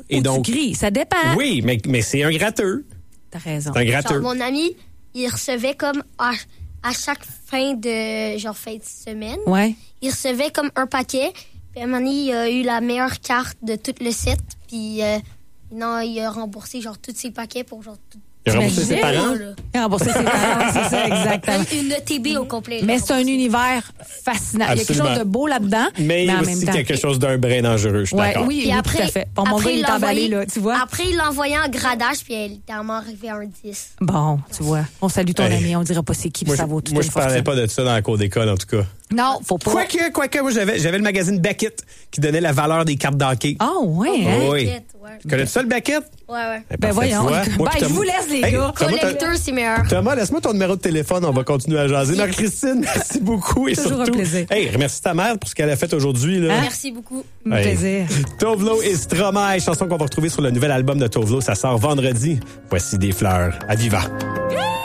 Et donc, du gris, ça dépend. Oui, mais c'est un gratteux. T'as raison. C'est un gratteux. Genre, mon ami, il recevait comme à chaque fin de fin de semaine, Ouais. il recevait comme un paquet. Puis à un moment donné, il a eu la meilleure carte de tout le set. Puis non, il a remboursé tous ses paquets pour tout. Il a remboursé ses parents. Il a remboursé ses parents, c'est ça, exactement. Une ETB au complet. Mais c'est un univers fascinant. Il y a quelque chose de beau là-dedans. Mais en aussi même temps, quelque chose d'un brin dangereux, je suis d'accord. Oui, Puis après, tout à fait. Bon, mon gars, il est emballé, là, tu vois. Après, il l'a envoyé en gradage, puis il est littéralement arrivé à un 10. Bon, tu vois. On salue ton Hey. ami, on dira pas c'est qui, puis ça vaut tout Moi, je parlais pas de ça dans la cour d'école, en tout cas. Non, faut pas. Quoique, moi, j'avais le magazine Beckett qui donnait la valeur des cartes d'hockey. Ah, ouais, hein? Oui. Ouais. Connais-tu ça, le Beckett? Ouais. Ben voyons. Je vous laisse, les gars. Collecteur, c'est meilleur. Thomas, laisse-moi ton numéro de téléphone. On va continuer à jaser. Marie-Christine, merci beaucoup. Et Toujours surtout, un plaisir. Hey, remercie ta mère pour ce qu'elle a fait aujourd'hui. Là. Merci beaucoup. Un plaisir. Tovlo et Stromae, chanson qu'on va retrouver sur le nouvel album de Tovlo. Ça sort vendredi. Voici des fleurs à Viva.